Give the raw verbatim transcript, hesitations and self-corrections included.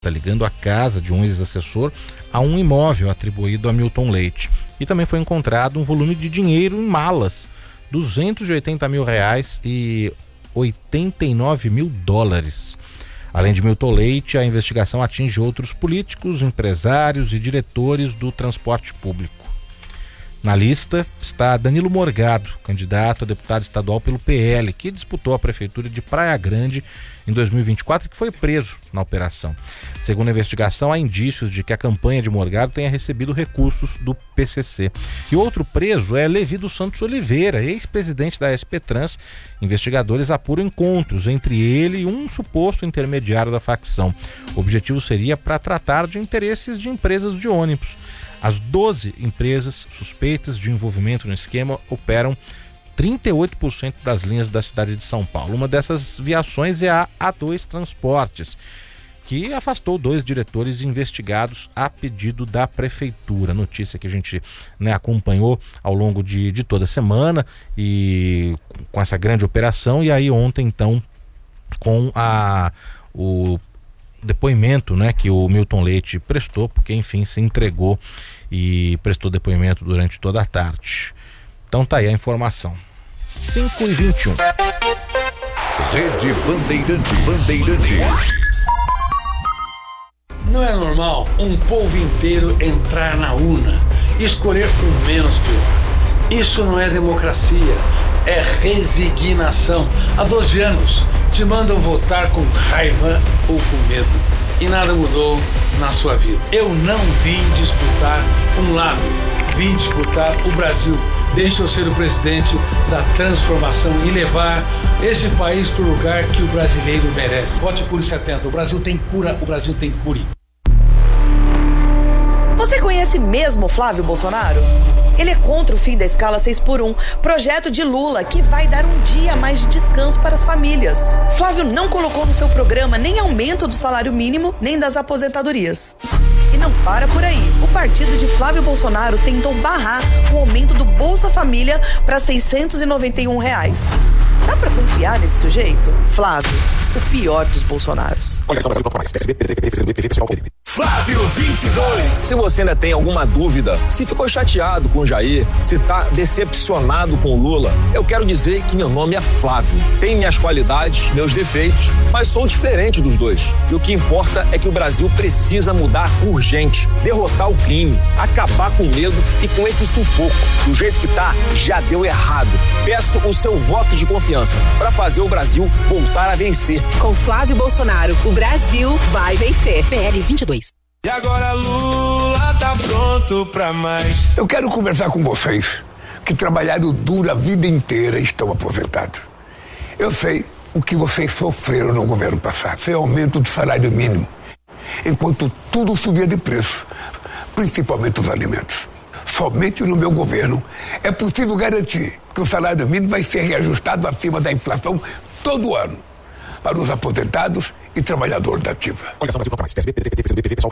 suspeita ligando a casa de um ex-assessor a um imóvel atribuído a Milton Leite. E também foi encontrado um volume de dinheiro em malas, duzentos e oitenta mil reais e oitenta e nove mil dólares. Além de Milton Leite, a investigação atinge outros políticos, empresários e diretores do transporte público. Na lista está Danilo Morgado, candidato a deputado estadual pelo P L, que disputou a prefeitura de Praia Grande em dois mil e vinte e quatro e que foi preso na operação. Segundo a investigação, há indícios de que a campanha de Morgado tenha recebido recursos do P C C. E outro preso é Levi dos Santos Oliveira, ex-presidente da S P Trans. Investigadores apuram encontros entre ele e um suposto intermediário da facção. O objetivo seria para tratar de interesses de empresas de ônibus. As doze empresas suspeitas de envolvimento no esquema operam trinta e oito por cento das linhas da cidade de São Paulo. Uma dessas viações é a A dois Transportes, que afastou dois diretores investigados a pedido da prefeitura. Notícia que a gente, né, acompanhou ao longo de, de toda a semana e com essa grande operação. E aí ontem, então, com a, o depoimento, né, que o Milton Leite prestou, porque enfim se entregou e prestou depoimento durante toda a tarde. Então tá aí a informação. cinco e vinte e um. Rede Bandeirantes. Bandeirantes. Não é normal um povo inteiro entrar na urna e escolher por menos pior. Isso não é democracia, é resignação. Há doze anos te mandam votar com raiva ou com medo e nada mudou na sua vida. Eu não vim disputar um lado, vim disputar o Brasil. Deixa eu ser o presidente da transformação e levar esse país para o lugar que o brasileiro merece. Vote Cure setenta, o Brasil tem cura, o Brasil tem cure. Você conhece mesmo Flávio Bolsonaro? Ele é contra o fim da escala seis por um, projeto de Lula que vai dar um dia a mais de descanso para as famílias. Flávio não colocou no seu programa nem aumento do salário mínimo, nem das aposentadorias. E não para por aí. O partido de Flávio Bolsonaro tentou barrar o aumento do Bolsa Família para seiscentos e noventa e um reais. Dá pra confiar nesse sujeito? Flávio, o pior dos Bolsonaros. Flávio vinte e dois. Se você ainda tem alguma dúvida, se ficou chateado com o Jair, se tá decepcionado com o Lula, eu quero dizer que meu nome é Flávio. Tenho minhas qualidades, meus defeitos, mas sou diferente dos dois. E o que importa é que o Brasil precisa mudar urgente, derrotar o crime, acabar com o medo e com esse sufoco. Do jeito que tá, já deu errado. Peço o seu voto de confiança para fazer o Brasil voltar a vencer. Com Flávio Bolsonaro, o Brasil vai vencer. P L vinte e dois. E agora Lula tá pronto pra mais. Eu quero conversar com vocês que trabalharam duro a vida inteira e estão aposentados. Eu sei o que vocês sofreram no governo passado. Foi aumento do salário mínimo, enquanto tudo subia de preço, principalmente os alimentos. Somente no meu governo é possível garantir que o salário mínimo vai ser reajustado acima da inflação todo ano para os aposentados e trabalhadores da ativa.